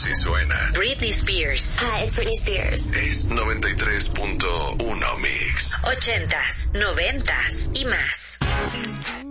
Así suena Britney Spears. Hi, it's Britney Spears. Es 93.1 Mix. 80s, 90s y más.